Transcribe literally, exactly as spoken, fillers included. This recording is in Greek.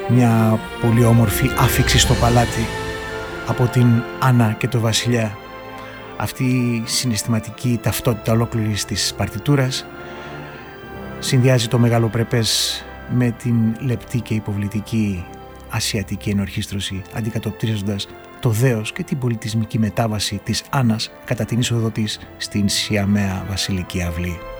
μια πολύ όμορφη άφιξη στο παλάτι από την Άννα και το Βασιλιά. Αυτή η συναισθηματική ταυτότητα ολόκληρης της παρτιτούρας συνδυάζει το μεγαλοπρεπές με την λεπτή και υποβλητική ασιατική ενορχήστρωση, αντικατοπτρίζοντας το δέος και την πολιτισμική μετάβαση της Άννας κατά την είσοδο της στην Σιαμαία Βασιλική Αυλή.